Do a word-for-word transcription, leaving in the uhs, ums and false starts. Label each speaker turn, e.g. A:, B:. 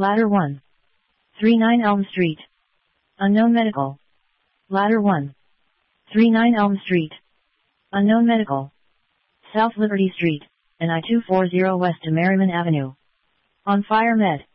A: Ladder one. thirty-nine Elm Street. Unknown Medical. Ladder one. thirty-nine Elm Street. Unknown Medical. South Liberty Street, and I two forty West to Merriman Avenue. On Fire Med.